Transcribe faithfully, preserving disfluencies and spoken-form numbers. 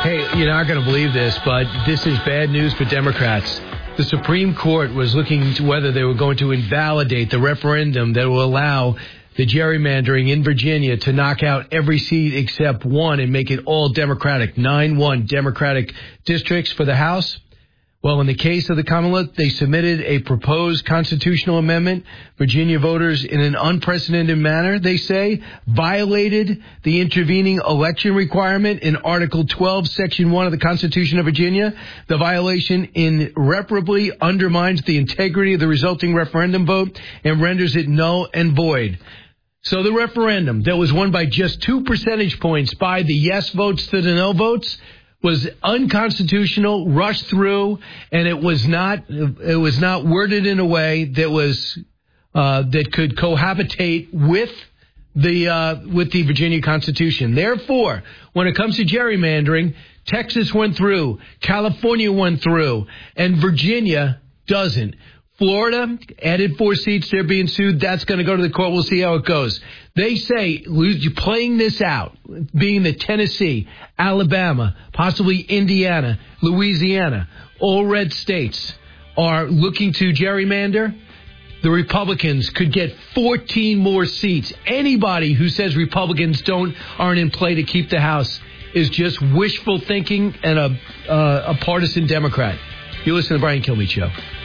Hey, you're not going to believe this, but this is bad news for Democrats. The Supreme Court was looking into whether they were going to invalidate the referendum that will allow the gerrymandering in Virginia to knock out every seat except one and make it all Democratic, nine one Democratic districts for the House. Well, in the case of the Commonwealth, they submitted a proposed constitutional amendment. Virginia voters, in an unprecedented manner, they say, violated the intervening election requirement in Article twelve, Section one of the Constitution of Virginia. The violation irreparably undermines the integrity of the resulting referendum vote and renders it null and void. So the referendum that was won by just two percentage points by the yes votes to the no votes was unconstitutional, rushed through, and it was not it was not worded in a way that was uh, that could cohabitate with the uh, with the Virginia Constitution. Therefore, when it comes to gerrymandering, Texas went through, California went through, and Virginia doesn't. Florida added four seats. They're being sued. That's going to go to the court. We'll see how it goes. They say, playing this out, being that Tennessee, Alabama, possibly Indiana, Louisiana, all red states are looking to gerrymander, the Republicans could get fourteen more seats. Anybody who says Republicans don't aren't in play to keep the House is just wishful thinking and a, uh, a partisan Democrat. You listen to the Brian Kilmeade Show.